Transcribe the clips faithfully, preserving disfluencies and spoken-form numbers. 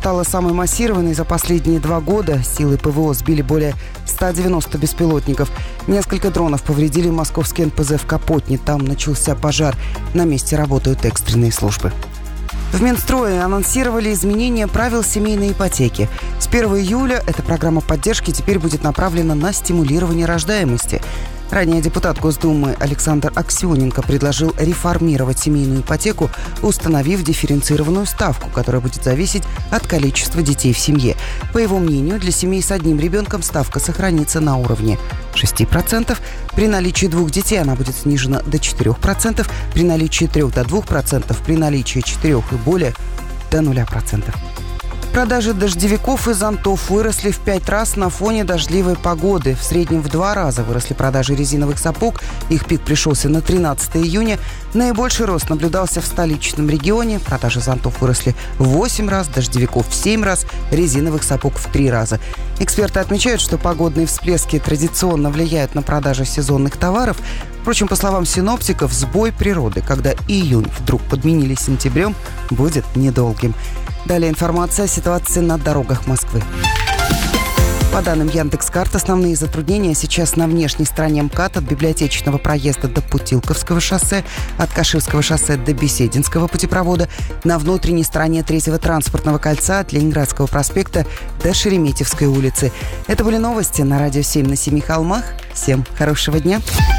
стала самой массированной за последние два года. Силы ПВО сбили более ста девяноста беспилотников. Несколько дронов повредили московский эн пэ зэ в Капотне. Там начался пожар. На месте работают экстренные службы. В Минстрое анонсировали изменения правил семейной ипотеки. С первого июля эта программа поддержки теперь будет направлена на стимулирование рождаемости. Ранее депутат Госдумы Александр Аксененко предложил реформировать семейную ипотеку, установив дифференцированную ставку, которая будет зависеть от количества детей в семье. По его мнению, для семей с одним ребенком ставка сохранится на уровне шесть процентов. При наличии двух детей она будет снижена до четыре процента, при наличии трех до двух процентов, при наличии четырех и более до ноль процентов. Продажи дождевиков и зонтов выросли в пять раз на фоне дождливой погоды. В среднем в два раза выросли продажи резиновых сапог. Их пик пришелся на тринадцатое июня. Наибольший рост наблюдался в столичном регионе. Продажи зонтов выросли в восемь раз, дождевиков в семь раз, резиновых сапог в три раза. Эксперты отмечают, что погодные всплески традиционно влияют на продажи сезонных товаров. Впрочем, по словам синоптиков, сбой природы, когда июнь вдруг подменили сентябрем, будет недолгим. Далее информация о ситуации на дорогах Москвы. По данным Яндекс.Карт, основные затруднения сейчас на внешней стороне МКАД от Библиотечного проезда до Путилковского шоссе, от Каширского шоссе до Бесединского путепровода, на внутренней стороне Третьего транспортного кольца от Ленинградского проспекта до Шереметьевской улицы. Это были новости на радио семь на семи холмах. Всем хорошего дня.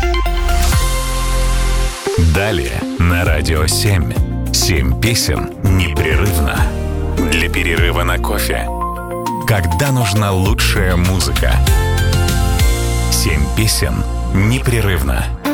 Далее на радио семь. Семь песен непрерывно. Для перерыва на кофе. Когда нужна лучшая музыка. Семь песен непрерывно.